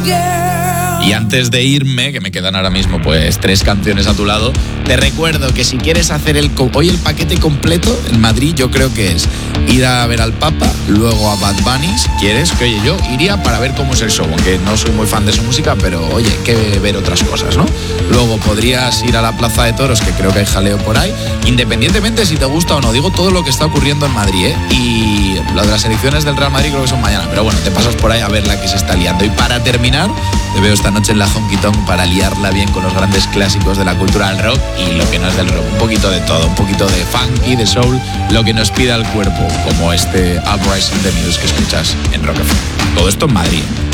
Y antes de irme, que me quedan ahora mismo pues 3 canciones a tu lado, te recuerdo que si quieres hacer hoy el paquete completo en Madrid, yo creo que es ir a ver al Papa, luego a Bad Bunny, si quieres, que oye, yo iría para ver cómo es el show, aunque no soy muy fan de su música, pero oye, que ver otras cosas, ¿no? Luego podrías ir a la Plaza de Toros, que creo que hay jaleo por ahí, independientemente si te gusta o no, digo todo lo que está ocurriendo en Madrid, ¿eh? Y lo de las elecciones del Real Madrid creo que son mañana, pero bueno, te pasas por ahí a ver la que se está liando. Y para terminar, te veo esta noche en la Honky Tonk para liarla bien con los grandes clásicos de la cultura del rock y lo que no es del rock, un poquito de todo, un poquito de funky, de soul, lo que nos pida el cuerpo, como este Uprising the News que escuchas en Rock FM. Todo esto en Madrid.